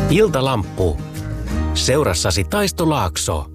Iltalamppu. Seurassasi Taisto Laakso.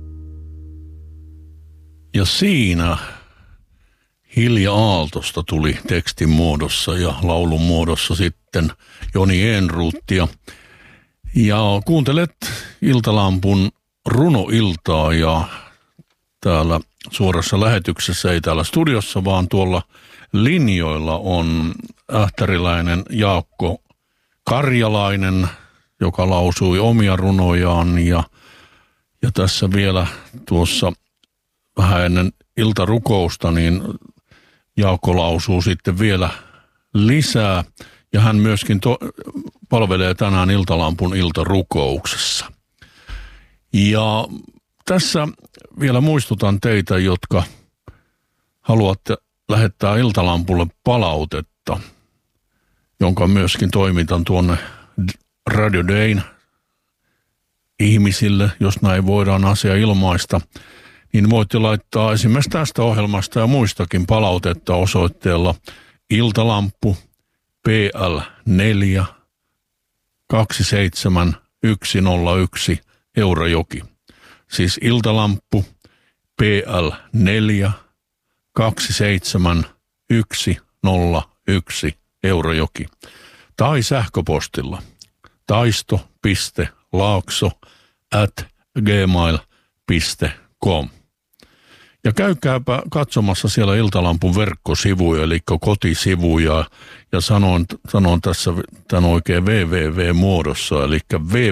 Ja siinä Hilja Aaltosta tuli tekstin muodossa ja laulun muodossa sitten Joni Ehnruuttia. Ja kuuntelet Iltalampun runoiltaa ja täällä suorassa lähetyksessä, ei täällä studiossa, vaan tuolla linjoilla on ähtäriläinen Jaakko Karjalainen, joka lausui omia runojaan ja tässä vielä tuossa vähän ennen iltarukousta, niin Jaakko lausuu sitten vielä lisää ja hän myöskin palvelee tänään Iltalampun iltarukouksessa. Ja tässä vielä muistutan teitä, jotka haluatte lähettää Iltalampulle palautetta, jonka myöskin toimitan tuonne Radio Dayn ihmisille, jos näin voidaan asia ilmaista, niin voitte laittaa esimerkiksi tästä ohjelmasta ja muistakin palautetta osoitteella Iltalamppu PL 4 27101 Eurajoki. Siis Iltalamppu PL 4 27101 Eurajoki. Tai sähköpostilla taisto.laakso@gmail.com. Ja käykääpä katsomassa siellä Iltalampun verkkosivuja, eli kotisivuja, ja sanon tässä tämän oikein www-muodossa, eli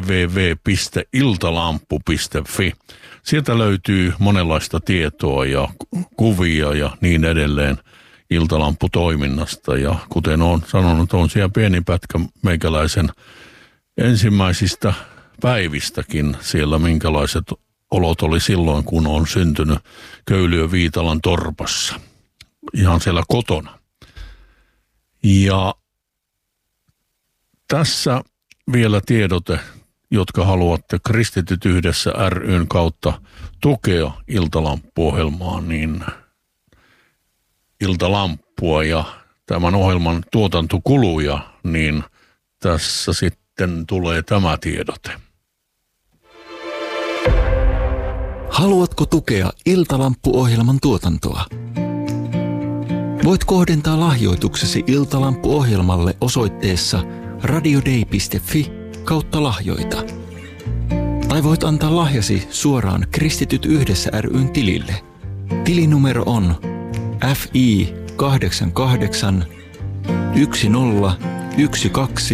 www.iltalampu.fi. Sieltä löytyy monenlaista tietoa ja kuvia ja niin edelleen Iltalampu-toiminnasta. Ja kuten olen sanonut, on siellä pieni pätkä meikäläisen ensimmäisistä päivistäkin siellä, minkälaiset olot oli silloin, kun on syntynyt Köyliön Viitalan torpassa, ihan siellä kotona. Ja tässä vielä tiedote, jotka haluatte Kristityt yhdessä ry:n kautta tukea Iltalamppu-ohjelmaa, niin Iltalampua ja tämän ohjelman tuotantokuluja, niin tässä sitten tulee tämä tiedote. Haluatko tukea Iltalamppu-ohjelman tuotantoa? Voit kohdentaa lahjoituksesi Iltalamppu-ohjelmalle osoitteessa radiodei.fi/lahjoita. Tai voit antaa lahjasi suoraan Kristityt yhdessä ry:n tilille. Tilinumero on FI 88 1012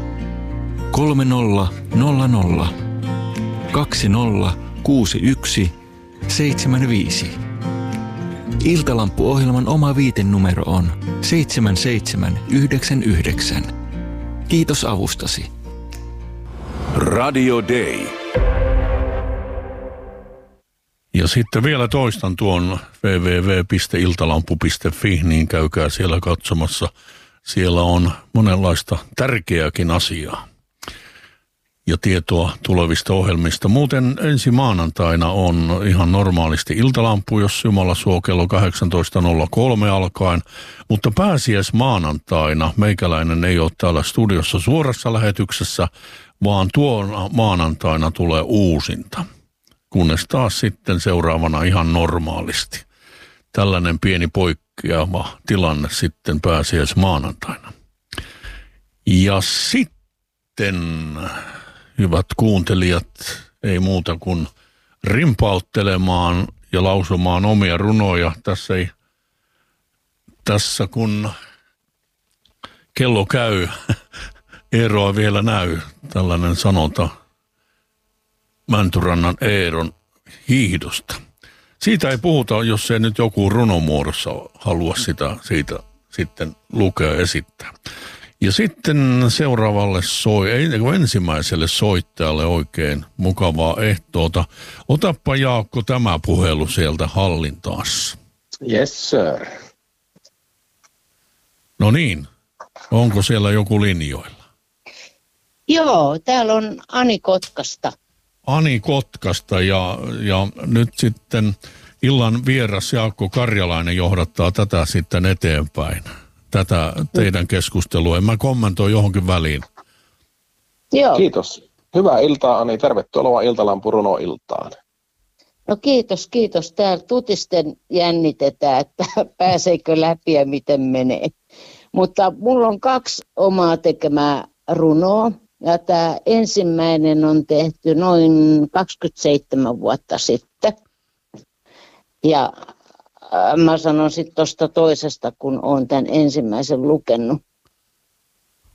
3000 2061 75. Iltalamppu-ohjelman oma viitenumero on 7799. Kiitos avustasi. Radio Day. Ja sitten vielä toistan tuon www.iltalampu.fi, niin käykää siellä katsomassa. Siellä on monenlaista tärkeääkin asiaa ja tietoa tulevista ohjelmista. Muuten ensi maanantaina on ihan normaalisti Iltalampu, jos Jumala suo, kello 18.03 alkaen. Mutta pääsiäismaanantaina meikäläinen ei ole täällä studiossa suorassa lähetyksessä, vaan tuona maanantaina tulee uusinta. Kunnes taas sitten seuraavana ihan normaalisti. Tällainen pieni poikkeava tilanne sitten pääsiäismaanantaina. Ja sitten, hyvät kuuntelijat, ei muuta kuin rimpauttelemaan ja lausumaan omia runoja. Tässä kun kello käy, Eeroa vielä näy, tällainen sanonta Mäntyrannan Eeron hiihdosta. Siitä ei puhuta, jos ei nyt joku runomuodossa halua siitä sitten lukea ja esittää. Ja sitten seuraavalle ensimmäiselle soittajalle oikein mukavaa ehtoota. Otappa Jaakko tämä puhelu sieltä hallintaassa. Yes sir. No niin, onko siellä joku linjoilla? Joo, täällä on Ani Kotkasta. Ani Kotkasta ja nyt sitten illan vieras Jaakko Karjalainen johdattaa tätä sitten eteenpäin. Tätä teidän keskustelua. En mä kommentoi johonkin väliin. Joo. Kiitos. Hyvää iltaa, Ani. Tervetuloa Iltalampu runoiltaan. No kiitos. Täällä tutisten jännitetään, että pääseekö läpi ja miten menee. Mutta mulla on 2 omaa tekemää runoa. Ja tämä ensimmäinen on tehty noin 27 vuotta sitten. Ja mä sanon sitten tuosta toisesta, kun olen tämän ensimmäisen lukenut.